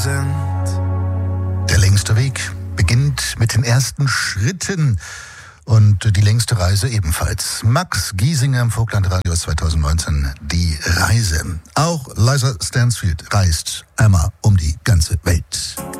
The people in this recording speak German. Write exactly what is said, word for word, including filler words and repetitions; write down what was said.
sind. Der längste Weg beginnt mit den ersten Schritten und die längste Reise ebenfalls. Max Giesinger im Vogtland-Radio zwanzig neunzehn, die Reise. Auch Liza Stansfield reist einmal um die ganze Welt.